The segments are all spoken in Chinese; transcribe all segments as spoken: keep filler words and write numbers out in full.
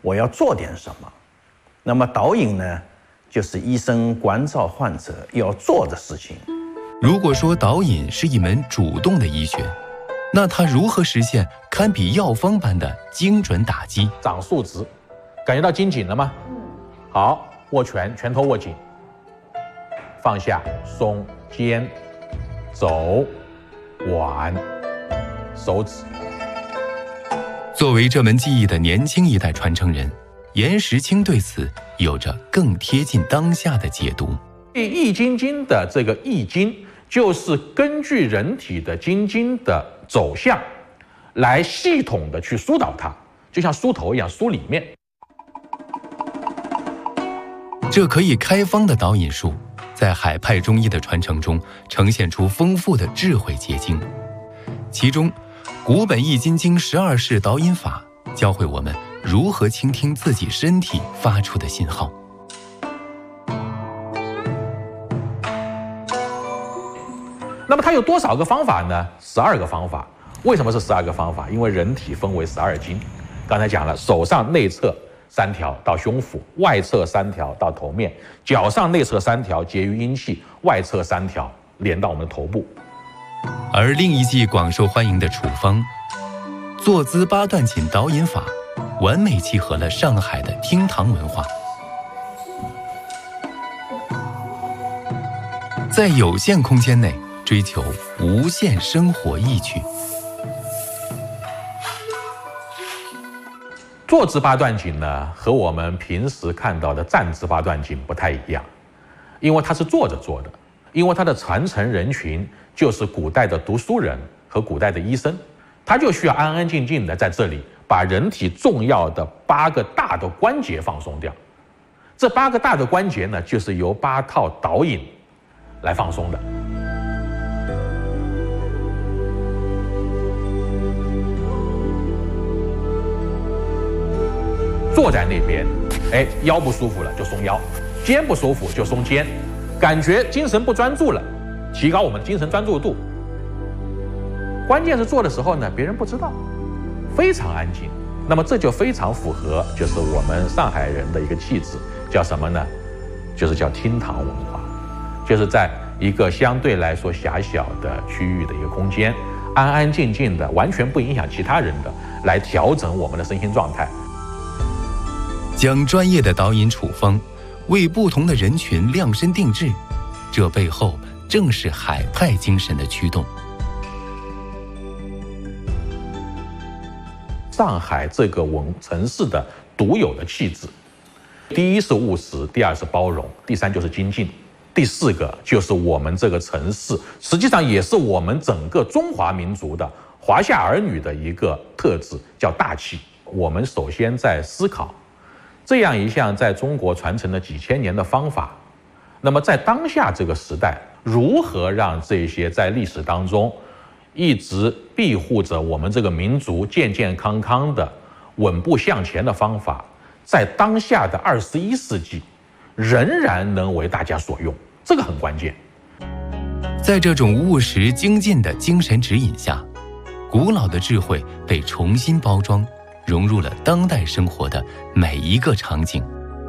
我要做点什么。那么导引呢，就是医生关照患者要做的事情。 如果说导引是一门主动的医学，那它如何实现堪比药方般的精准打击？ 掌数值，感觉到筋紧了吗？好，握拳，拳头握紧，放下，松肩，肘，腕，手指。 作为这门技艺的年轻一代传承人，严时清对此有着更贴近当下的解读。 易筋经的这个易经，就是根据人体的经经的走向，来系统的去疏导它，就像梳头一样梳里面。 这可以开方的导引术，在海派中医的传承中呈现出丰富的智慧结晶。其中，古本易筋经十二式导引法教会我们如何倾听自己身体发出的信号。 那么它有多少个方法呢？十二个方法。为什么是十二个方法？因为人体分为十二经。刚才讲了，手上内侧三条到胸腹，外侧三条到头面，脚上内侧三条结于阴气，外侧三条连到我们的头部。 而另一剂广受欢迎的处方坐姿八段锦导引法，完美契合了上海的厅堂文化。在有限空间内追求无限生活意趣。 坐姿八段锦呢，和我们平时看到的站姿八段锦不太一样，因为它是坐着做的，因为它的传承人群就是古代的读书人和古代的医生，他就需要安安静静的在这里把人体重要的八个大的关节放松掉。这八个大的关节呢，就是由八套导引来放松的。坐在那边，哎，腰不舒服了就松腰，肩不舒服就松肩，感觉精神不专注了，提高我们的精神专注度。关键是做的时候呢，别人不知道，非常安静。那么这就非常符合就是我们上海人的一个气质，叫什么呢？就是叫厅堂文化，就是在一个相对来说狭小的区域的一个空间，安安静静的，完全不影响其他人的，来调整我们的身心状态。 将专业的导引处方为不同的人群量身定制，这背后正是海派精神的驱动。 上海这个文城市的独有的气质，第一是务实，第二是包容，第三就是精进，第四个就是我们这个城市，实际上也是我们整个中华民族的华夏儿女的一个特质，叫大气。我们首先在思考这样一项在中国传承了几千年的方法，那么在当下这个时代，如何让这些在历史当中一直庇护着我们这个民族健健康康的稳步向前的方法，在当下的二十一世纪仍然能为大家所用，这个很关键。 在这种务实精进的精神指引下，古老的智慧被重新包装，融入了当代生活的每一个场景。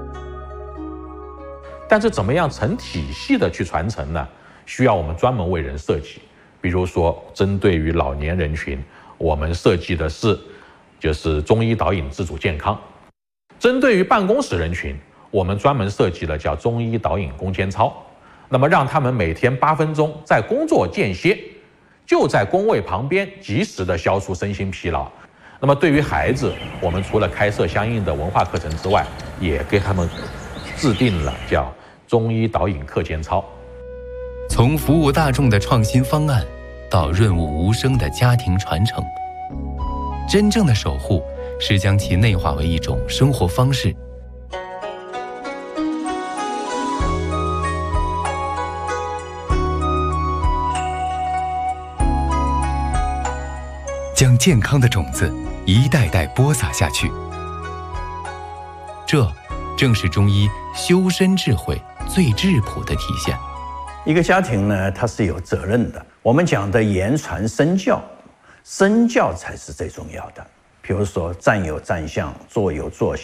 但是怎么样成体系的去传承呢？需要我们专门为人设计。比如说针对于老年人群，我们设计的是就是中医导引自主健康。针对于办公室人群，我们专门设计了叫中医导引攻坚操，那么让他们每天八分钟在工作间歇，就在工位旁边及时的消除身心疲劳。那么对于孩子，我们除了开设相应的文化课程之外，也给他们制定了叫中医导引课间操。 从服务大众的创新方案到润物无声的家庭传承，真正的守护是将其内化为一种生活方式。将健康的种子一代代播撒下去，这正是中医修身智慧最质朴的体现。 一个家庭呢，它是有责任的。我们讲的言传身教，身教才是最重要的。比如说站有站相，坐有坐相。